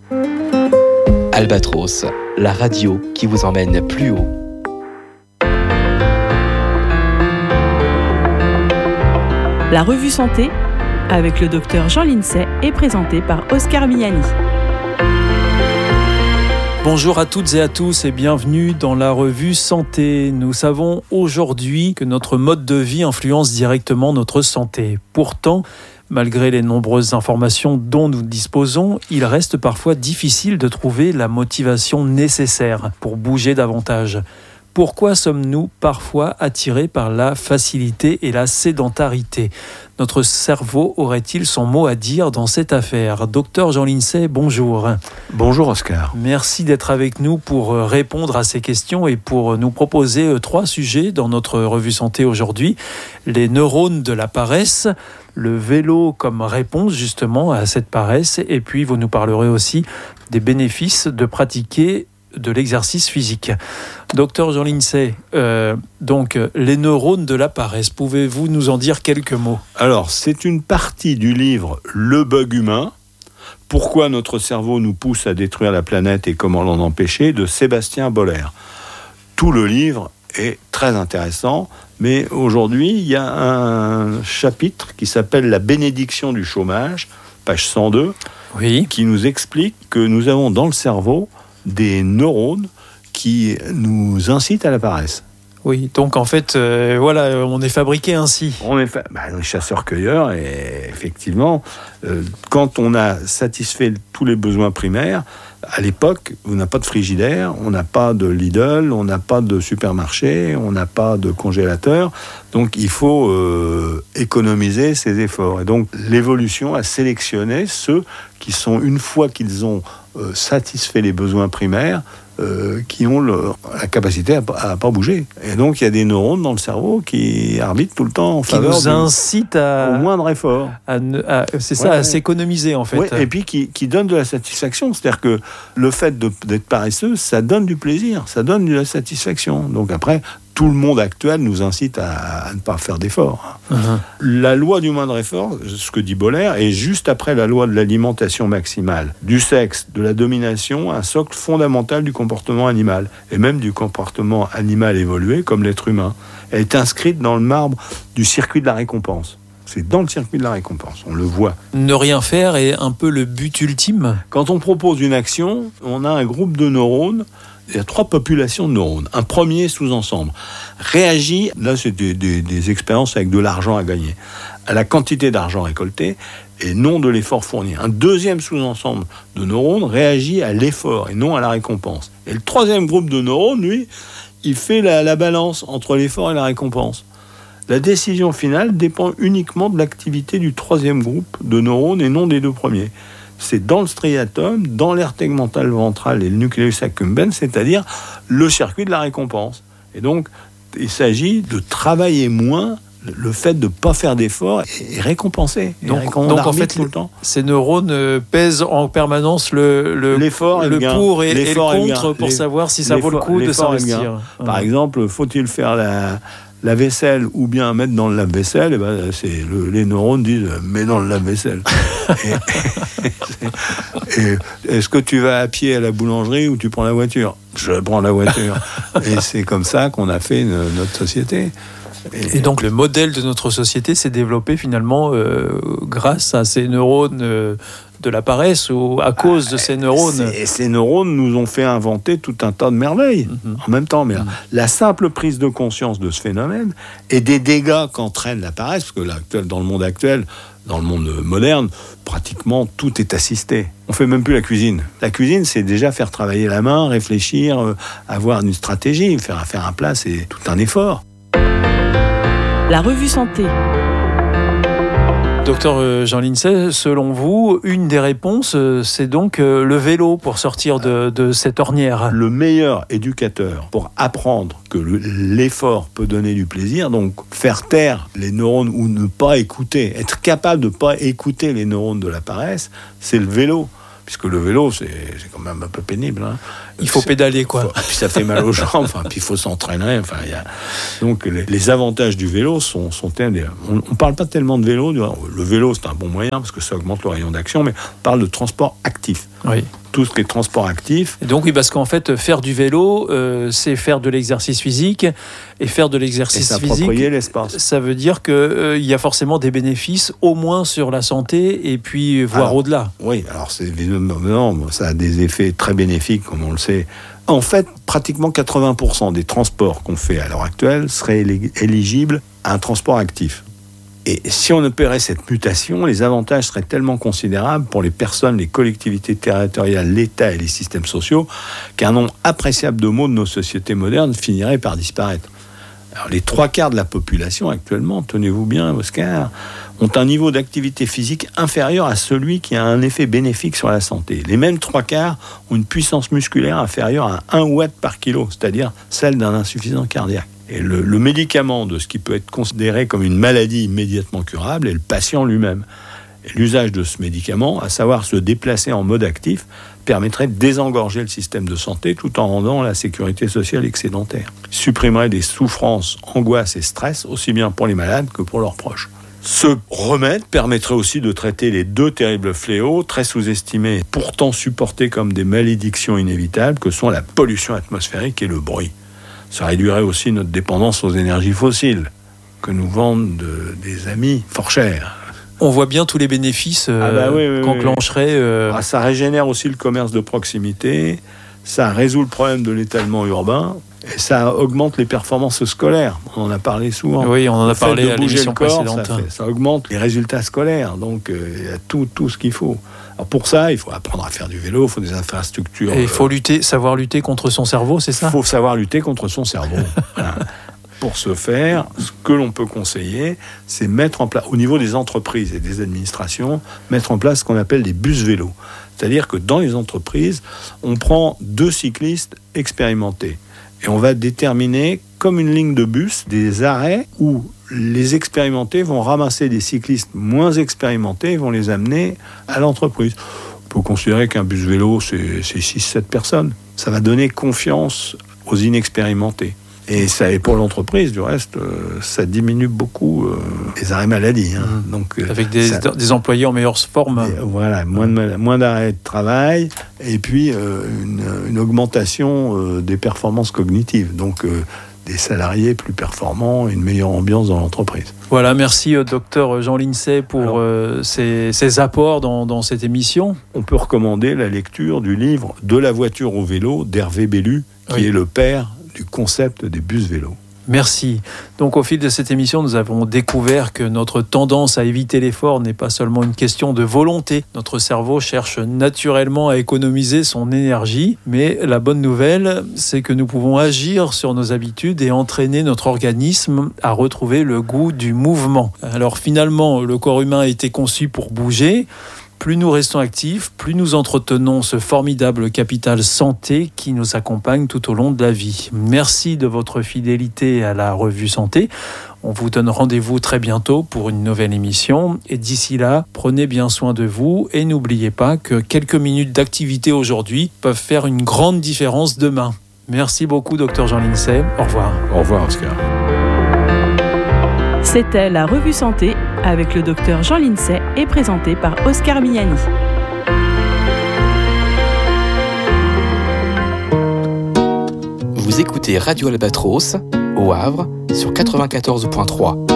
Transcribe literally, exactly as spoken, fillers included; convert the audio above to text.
Albatros, la radio qui vous emmène plus haut. La revue Santé, avec le docteur Jean Lincey, est présentée par Oscar Miani. Bonjour à toutes et à tous et bienvenue dans la revue Santé. Nous savons aujourd'hui que notre mode de vie influence directement notre santé. Pourtant, malgré les nombreuses informations dont nous disposons, il reste parfois difficile de trouver la motivation nécessaire pour bouger davantage. Pourquoi sommes-nous parfois attirés par la facilité et la sédentarité ? Notre cerveau aurait-il son mot à dire dans cette affaire ? Docteur Jean Lincey, bonjour. Bonjour Oscar. Merci d'être avec nous pour répondre à ces questions et pour nous proposer trois sujets dans notre revue Santé aujourd'hui. Les neurones de la paresse, le vélo comme réponse justement à cette paresse, et puis vous nous parlerez aussi des bénéfices de pratiquer de l'exercice physique. Docteur Jean Lincey, euh, donc les neurones de la paresse, pouvez-vous nous en dire quelques mots ? Alors, c'est une partie du livre Le bug humain, pourquoi notre cerveau nous pousse à détruire la planète et comment l'en empêcher, de Sébastien Boller. Tout le livre est très intéressant, mais aujourd'hui, il y a un chapitre qui s'appelle La bénédiction du chômage, page cent deux, oui. qui nous explique que nous avons dans le cerveau des neurones qui nous incitent à la paresse. Oui, donc en fait, euh, voilà, on est fabriqué ainsi. On est fa... bah, les chasseurs-cueilleurs, et effectivement, euh, quand on a satisfait tous les besoins primaires, à l'époque, on n'a pas de frigidaire, on n'a pas de Lidl, on n'a pas de supermarché, on n'a pas de congélateur, donc il faut euh, économiser ses efforts. Et donc l'évolution a sélectionné ceux qui sont, une fois qu'ils ont euh, satisfait les besoins primaires, Euh, qui ont le, la capacité à ne pas bouger. Et donc, il y a des neurones dans le cerveau qui arbitrent tout le temps en qui faveur nous incitent à, au moindre effort. À, à, c'est ça, ouais, à ouais. s'économiser, en fait. Ouais, et puis, qui, qui donnent de la satisfaction. C'est-à-dire que le fait de, d'être paresseux, ça donne du plaisir, ça donne de la satisfaction. Donc après, tout le monde actuel nous incite à, à ne pas faire d'efforts. Uh-huh. La loi du moindre effort, ce que dit Boller, est juste après la loi de l'alimentation maximale, du sexe, de la domination, un socle fondamental du comportement animal, et même du comportement animal évolué, comme l'être humain. Elle est inscrite dans le marbre du circuit de la récompense. C'est dans le circuit de la récompense, on le voit. Ne rien faire est un peu le but ultime. Quand on propose une action, on a un groupe de neurones. Il y a trois populations de neurones. Un premier sous-ensemble réagit, là c'est des, des, des expériences avec de l'argent à gagner, à la quantité d'argent récolté et non de l'effort fourni. Un deuxième sous-ensemble de neurones réagit à l'effort et non à la récompense. Et le troisième groupe de neurones, lui, il fait la, la balance entre l'effort et la récompense. La décision finale dépend uniquement de l'activité du troisième groupe de neurones et non des deux premiers. C'est dans le striatum, dans l'aire tegmentale ventrale et le nucleus accumbens, c'est-à-dire le circuit de la récompense. Et donc, il s'agit de travailler moins, le fait de ne pas faire d'efforts et récompenser. Et donc, récom- donc en fait, tout le temps. Ces neurones pèsent en permanence le, le, l'effort le, et le pour et, l'effort et le contre et le pour Les, savoir si ça vaut le coup de s'investir. Par exemple, faut-il faire la... la vaisselle ou bien mettre dans le lave-vaisselle, et ben c'est le, les neurones disent mets dans le lave-vaisselle. et, et, est-ce que tu vas à pied à la boulangerie ou tu prends la voiture ? Je prends la voiture. Et c'est comme ça qu'on a fait une, notre société. Et, et donc le modèle de notre société s'est développé finalement euh, grâce à ces neurones euh, de la paresse ou à cause ah, de ces neurones. Et ces neurones nous ont fait inventer tout un tas de merveilles mm-hmm. en même temps. Mais mm-hmm. la simple prise de conscience de ce phénomène et des dégâts qu'entraîne la paresse, parce que là, dans le monde actuel, dans le monde moderne, pratiquement tout est assisté. On fait même plus la cuisine. La cuisine, c'est déjà faire travailler la main, réfléchir, euh, avoir une stratégie, faire, faire un plat, c'est tout un effort. La revue Santé. Docteur Jean Lincey, selon vous, une des réponses, c'est donc le vélo pour sortir de, de cette ornière. Le meilleur éducateur pour apprendre que le, l'effort peut donner du plaisir, donc faire taire les neurones ou ne pas écouter, être capable de ne pas écouter les neurones de la paresse, c'est le vélo. Puisque le vélo, c'est, c'est quand même un peu pénible. Hein. Il faut c'est, pédaler, quoi. Faut, puis ça fait mal aux jambes, enfin, puis il faut s'entraîner. Enfin, y a... Donc les, les avantages du vélo sont, sont indéniables. On ne parle pas tellement de vélo. Le vélo, c'est un bon moyen, parce que ça augmente le rayon d'action, mais on parle de transport actif. Oui. Tout ce qui est transport actif. Et donc oui, parce qu'en fait, faire du vélo, euh, c'est faire de l'exercice physique, et faire de l'exercice et physique, l'espace. Ça veut dire qu'il euh, y a forcément des bénéfices, au moins sur la santé, et puis voire alors, au-delà. Oui, alors c'est évidemment, ça a des effets très bénéfiques, comme on le sait. En fait, pratiquement quatre-vingts pour cent des transports qu'on fait à l'heure actuelle seraient éligibles à un transport actif. Et si on opérait cette mutation, les avantages seraient tellement considérables pour les personnes, les collectivités territoriales, l'État et les systèmes sociaux qu'un nombre appréciable de maux de nos sociétés modernes finirait par disparaître. Alors, les trois quarts de la population actuellement, tenez-vous bien, Oscar, ont un niveau d'activité physique inférieur à celui qui a un effet bénéfique sur la santé. Les mêmes trois quarts ont une puissance musculaire inférieure à un watt par kilo, c'est-à-dire celle d'un insuffisant cardiaque. Et le, le médicament de ce qui peut être considéré comme une maladie immédiatement curable est le patient lui-même. Et l'usage de ce médicament, à savoir se déplacer en mode actif, permettrait de désengorger le système de santé tout en rendant la sécurité sociale excédentaire. Il supprimerait des souffrances, angoisses et stress, aussi bien pour les malades que pour leurs proches. Ce remède permettrait aussi de traiter les deux terribles fléaux, très sous-estimés, pourtant supportés comme des malédictions inévitables, que sont la pollution atmosphérique et le bruit. Ça réduirait aussi notre dépendance aux énergies fossiles, que nous vendent de, des amis fort chers. On voit bien tous les bénéfices euh, ah bah oui, oui, qu'enclencherait... Euh... Ah, ça régénère aussi le commerce de proximité, ça résout le problème de l'étalement urbain, et ça augmente les performances scolaires. On en a parlé souvent. Oui, on en a le parlé fait à de bouger l'émission le corps, précédente. Ça, fait, ça augmente les résultats scolaires, donc il euh, y a tout, tout ce qu'il faut. Alors pour ça, il faut apprendre à faire du vélo, il faut des infrastructures. Et il faut lutter, savoir lutter contre son cerveau, c'est ça ? Il faut savoir lutter contre son cerveau. Voilà. Pour ce faire, ce que l'on peut conseiller, c'est mettre en place, au niveau des entreprises et des administrations, mettre en place ce qu'on appelle des bus vélos. C'est-à-dire que dans les entreprises, on prend deux cyclistes expérimentés et on va déterminer, comme une ligne de bus, des arrêts où les expérimentés vont ramasser des cyclistes moins expérimentés et vont les amener à l'entreprise. On peut considérer qu'un bus vélo, c'est, c'est six sept personnes. Ça va donner confiance aux inexpérimentés. Et ça, et pour l'entreprise, du reste, euh, ça diminue beaucoup euh, les arrêts maladie. Hein. Mmh. Donc, euh, Avec des, ça, des employés en meilleure forme. Et, voilà, moins, de, moins d'arrêts de travail et puis euh, une, une augmentation euh, des performances cognitives. Donc, euh, des salariés plus performants et une meilleure ambiance dans l'entreprise. Voilà, merci euh, docteur Jean Lincey pour Alors, euh, ces, ces apports dans, dans cette émission. On peut recommander la lecture du livre « De la voiture au vélo » d'Hervé Bellu, qui oui. est le père du concept des bus vélos. Merci. Donc au fil de cette émission, nous avons découvert que notre tendance à éviter l'effort n'est pas seulement une question de volonté. Notre cerveau cherche naturellement à économiser son énergie, mais la bonne nouvelle, c'est que nous pouvons agir sur nos habitudes et entraîner notre organisme à retrouver le goût du mouvement. Alors finalement, le corps humain a été conçu pour bouger. Plus nous restons actifs, plus nous entretenons ce formidable capital santé qui nous accompagne tout au long de la vie. Merci de votre fidélité à la Revue Santé. On vous donne rendez-vous très bientôt pour une nouvelle émission. Et d'ici là, prenez bien soin de vous et n'oubliez pas que quelques minutes d'activité aujourd'hui peuvent faire une grande différence demain. Merci beaucoup, docteur Jean Lincey. Au revoir. Au revoir, Oscar. C'était la Revue Santé avec le docteur Jean Lincey et présenté par Oscar Mignani. Vous écoutez Radio Albatros au Havre sur quatre-vingt-quatorze point trois.